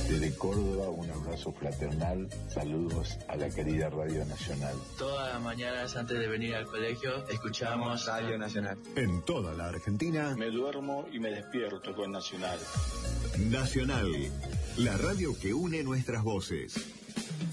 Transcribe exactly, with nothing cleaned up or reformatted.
Desde Córdoba, un abrazo fraternal. Saludos a la querida Radio Nacional. Todas las mañanas antes de venir al colegio escuchamos Radio Nacional. En toda la Argentina. Me duermo y me despierto con Nacional. Nacional, la radio que une nuestras voces.